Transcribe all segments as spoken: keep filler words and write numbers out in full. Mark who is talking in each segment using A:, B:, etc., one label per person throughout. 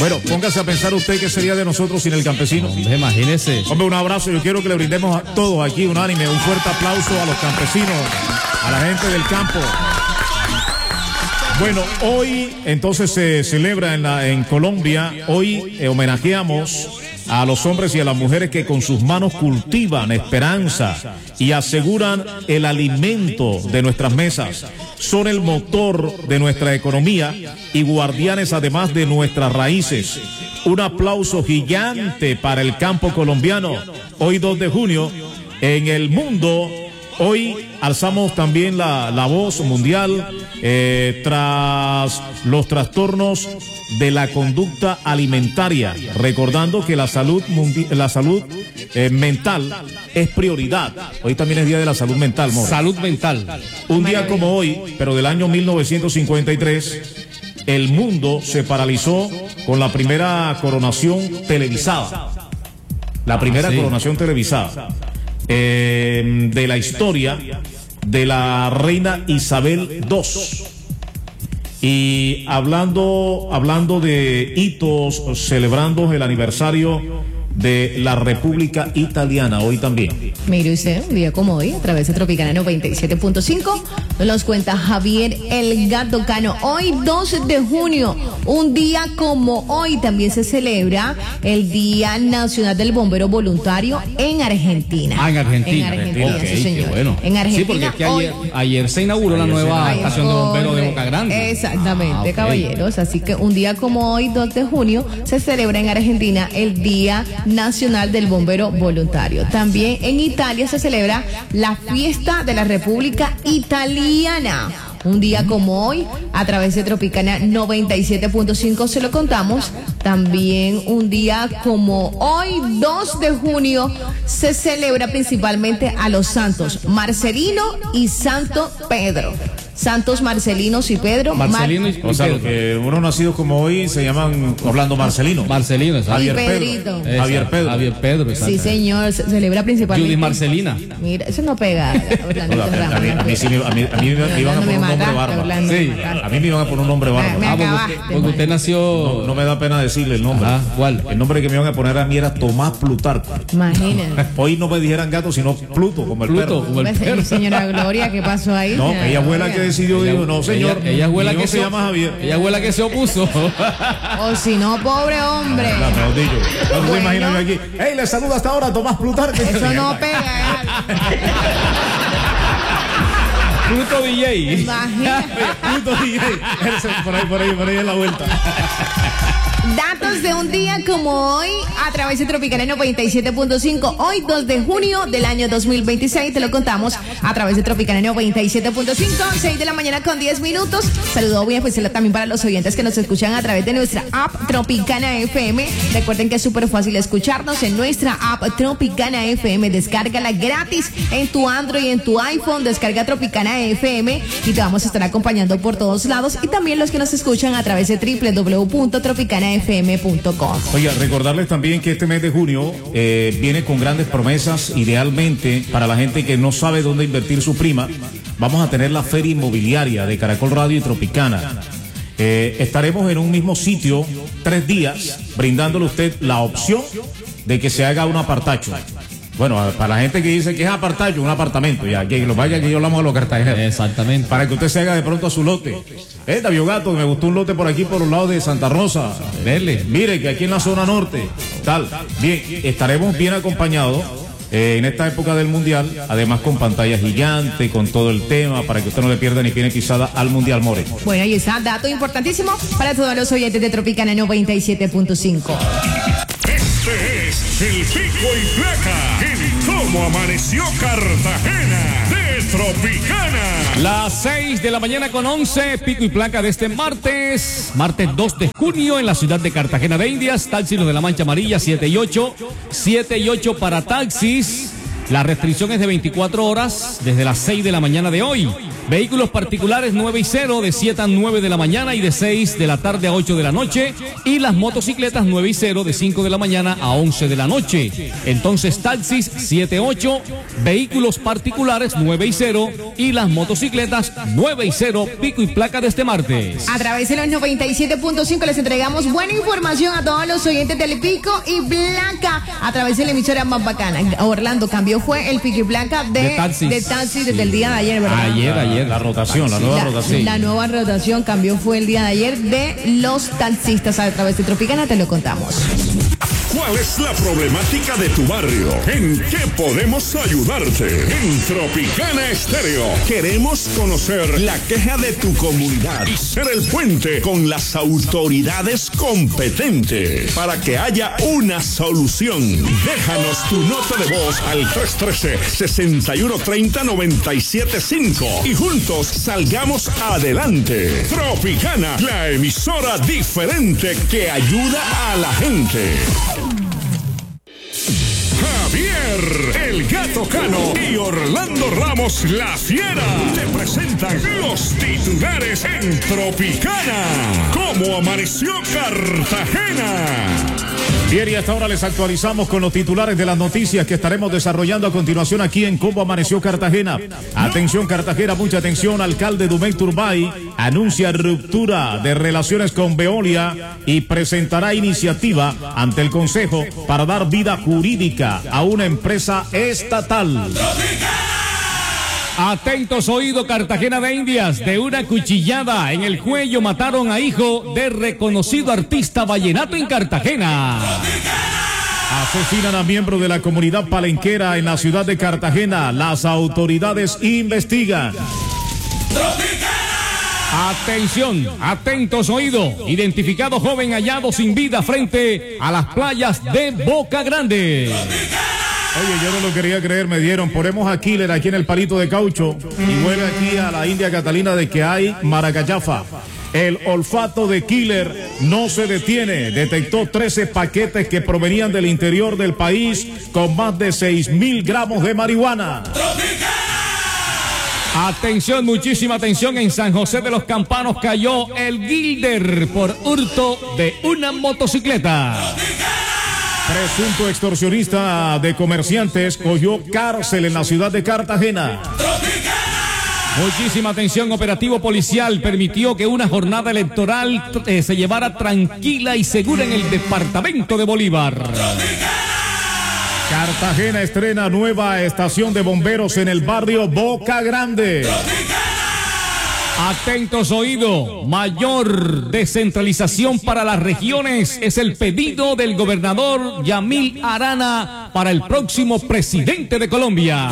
A: Bueno, póngase a pensar usted qué sería de nosotros sin el campesino.
B: Hombre, imagínese.
A: Hombre, un abrazo. Yo quiero que le brindemos a todos aquí unánime un fuerte aplauso a los campesinos, a la gente del campo. Bueno, hoy entonces se celebra en, la, en Colombia, hoy eh, homenajeamos a los hombres y a las mujeres que con sus manos cultivan esperanza y aseguran el alimento de nuestras mesas. Son el motor de nuestra economía y guardianes además de nuestras raíces. Un aplauso gigante para el campo colombiano. Hoy dos de junio, en el mundo, hoy alzamos también la, la voz mundial eh, tras los trastornos de la conducta alimentaria, recordando que la salud, mundi- la salud eh, mental es prioridad. Hoy también es Día de la Salud Mental, More.
B: Salud mental.
A: Un día como hoy, pero del año mil novecientos cincuenta y tres, el mundo se paralizó con la primera coronación televisada. La primera
B: Ah, sí.
A: coronación televisada eh, de la historia de la reina Isabel segunda. Y hablando, hablando de hitos, celebrando el aniversario de la República Italiana, hoy también.
C: Mire usted, un día como hoy, a través de Tropicana noventa y siete punto cinco, nos cuenta Javier el Gato Cano. Hoy, dos de junio, un día como hoy, también se celebra el Día Nacional del Bombero Voluntario en Argentina.
B: Ah, en Argentina.
C: En Argentina,
B: Ok,
C: sí, señor.
B: qué bueno.
C: En Argentina.
B: Sí, porque es que ayer,
C: hoy,
B: ayer se inauguró la
A: Ayer se
B: nueva
C: Ay,
B: estación de bomberos de
C: corre.
B: Boca Grande.
C: Exactamente,
B: Ah, ok.
C: caballeros. Así que un día como hoy, dos de junio, se celebra en Argentina el Día Nacional del Bombero Voluntario. También en Italia se celebra la fiesta de la República Italiana. Un día como hoy, a través de Tropicana noventa y siete punto cinco se lo contamos. También un día como hoy, dos de junio, se celebra principalmente a los santos Marcelino y Santo Pedro. Santos Marcelinos y Pedro.
B: Marcelino y
A: O sea,
B: Pedro.
A: los que unos nacidos como hoy se llaman Orlando Marcelino.
B: Marcelino, exacto.
A: Javier
C: Y Pedrito.
A: Pedro.
B: Exacto.
A: Javier Pedro.
B: Javier Pedro, exacto.
C: Sí, señor, se celebra principalmente.
B: Judith Marcelina.
C: Mira, eso no pega. Orlando,
A: Hola, a, mí, a mí sí me, a mí, a mí me, me iban a
C: Orlando,
A: poner
C: me
A: un nombre
C: mataste,
A: bárbaro.
C: Orlando,
B: Sí.
C: me mataste.
A: A mí me iban a poner un nombre bárbaro.
C: Me
B: Ah, porque
C: acabaste,
B: usted, porque usted
C: man.
B: nació.
A: No, no me da pena decirle el nombre.
B: Ah, ¿cuál?
A: El nombre que me iban a poner a mí era Tomás Plutarco.
C: Imagínate.
A: Hoy no me dijeran gato, sino Pluto, como el
B: Pluto,
A: perro.
B: como el
C: Pues,
B: perro.
C: señora Gloria, ¿qué pasó ahí?
A: No,
C: Señora
A: ella fue la
C: Gloria.
A: que decidió, dijo, no señor,
B: Ella, ella fue la
A: mi
B: que
A: hijo se llama Javier.
B: Ella fue la que se opuso.
C: O si no, pobre hombre.
A: La mejor dicho. No te
C: Bueno.
A: imaginas yo aquí. ¡Ey, le saluda hasta ahora Tomás Plutarco!
C: Eso no pega.
B: Pluto D J.
C: Imagínate.
A: Pluto D J. Ese, por ahí, por ahí, por ahí en la vuelta.
C: Datos de un día como hoy a través de Tropicana noventa y siete punto cinco. Hoy, dos de junio del año dos mil veintiséis, te lo contamos a través de Tropicana noventa y siete punto cinco, seis de la mañana con diez minutos. Saludo muy especial también para los oyentes que nos escuchan a través de nuestra app Tropicana F M. Recuerden que es súper fácil escucharnos en nuestra app Tropicana F M. Descárgala gratis en tu Android y en tu iPhone. Descarga Tropicana F M y te vamos a estar acompañando por todos lados. Y también los que nos escuchan a través de doble u doble u doble u punto tropicana f m punto com.
A: Oiga, recordarles también que este mes de junio eh, viene con grandes promesas. Idealmente, para la gente que no sabe dónde invertir su prima, vamos a tener la Feria Inmobiliaria de Caracol Radio y Tropicana. Eh, estaremos en un mismo sitio tres días, brindándole a usted la opción de que se haga un apartacho. Bueno, para la gente que dice que es apartacho, un apartamento, ya, que lo vaya, que yo hablamos a los cartageneros.
B: Exactamente.
A: Para que usted se haga de pronto a su lote. Eh, David Gato, me gustó un lote por aquí, por los lados de Santa Rosa.
B: Verle.
A: Mire, que aquí en la zona norte, tal. Bien, estaremos bien acompañados eh, en esta época del Mundial, además con pantalla gigante, con todo el tema, para que usted no le pierda ni pie ni pisada al Mundial, More.
C: Bueno, ahí está, dato importantísimo para todos los oyentes de Tropicana noventa y siete punto cinco.
D: Este es el Pico y Placa, el cómo amaneció Cartagena de Tropicana.
B: Las seis de la mañana con once, pico y placa de este martes, martes dos de junio en la ciudad de Cartagena de Indias, taxis los de la Mancha Amarilla, siete y ocho, siete y ocho para taxis. La restricción es de veinticuatro horas desde las seis de la mañana de hoy. Vehículos particulares nueve y cero de siete a nueve de la mañana y de seis de la tarde a ocho de la noche. Y las motocicletas nueve y cero de cinco de la mañana a once de la noche. Entonces taxis siete ocho, vehículos particulares nueve y cero y las motocicletas nueve y cero, pico y placa de este martes.
C: A través de los noventa y siete punto cinco les entregamos buena información a todos los oyentes del pico y placa a través de la emisora más bacana. Orlando cambió fue el pico y placa de,
B: de taxis,
C: de taxis desde
B: sí.
C: el día de ayer, ¿verdad?
B: Ayer, ayer.
A: La rotación,
B: Taxi.
A: la nueva
C: La,
A: rotación.
C: la nueva rotación cambió fue el día de ayer de los taxistas a través de Tropicana, te lo contamos.
D: ¿Cuál es la problemática de tu barrio? ¿En qué podemos ayudarte? En Tropicana Estéreo queremos conocer la queja de tu comunidad y ser el puente con las autoridades competentes para que haya una solución. Déjanos tu nota de voz al tres uno tres, seis uno tres cero, nueve siete cinco y juntos salgamos adelante. Tropicana, la emisora diferente que ayuda a la gente. Javier, el Gato Cano y Orlando Ramos, la Fiera, te presentan los titulares en Tropicana. ¿Cómo amaneció Cartagena?
A: Bien, y hasta ahora les actualizamos con los titulares de las noticias que estaremos desarrollando a continuación aquí en Cómo Amaneció Cartagena. Atención Cartagena, mucha atención. Alcalde Dumey Turbay anuncia ruptura de relaciones con Veolia y presentará iniciativa ante el Consejo para dar vida jurídica a una empresa estatal.
B: Atentos oído, Cartagena de Indias, de una cuchillada en el cuello mataron a hijo de reconocido artista vallenato en Cartagena.
A: Asesinan a miembro de la comunidad palenquera en la ciudad de Cartagena. Las autoridades investigan.
B: Atención, atentos oído, identificado joven hallado sin vida frente a las playas de Boca Grande.
A: Oye, yo no lo quería creer, me dieron, ponemos a Killer aquí en el palito de caucho y vuelve aquí a la India Catalina de que hay maracayafa. El olfato de Killer no se detiene, detectó trece paquetes que provenían del interior del país con más de seis mil gramos de marihuana.
B: Atención, muchísima atención, en San José de los Campanos cayó el Gilder por hurto de una motocicleta.
A: Presunto extorsionista de comerciantes cogió cárcel en la ciudad de Cartagena.
B: Muchísima atención, operativo policial permitió que una jornada electoral eh, se llevara tranquila y segura en el departamento de Bolívar.
A: Cartagena estrena nueva estación de bomberos en el barrio Boca Grande.
B: Atentos oído, mayor descentralización para las regiones es el pedido del gobernador Yamil Arana para el próximo presidente de Colombia.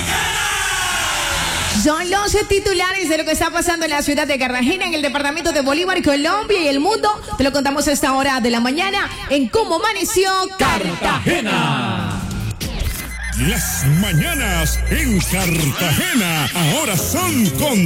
C: Son los titulares de lo que está pasando en la ciudad de Cartagena, en el departamento de Bolívar, Colombia y el mundo. Te lo contamos a esta hora de la mañana en Cómo Amaneció Cartagena.
D: Las mañanas en Cartagena ahora son con